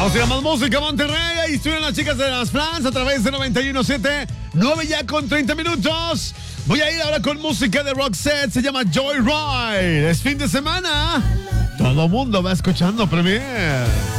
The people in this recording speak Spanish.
Vamos a ir a más música, Monterrey. Ahí estuvieron las chicas de las Flans a través de 91.7. 9 ya con 30 minutos. Voy a ir ahora con música de Roxette. Se llama Joyride. Es fin de semana. Todo mundo va escuchando Premier.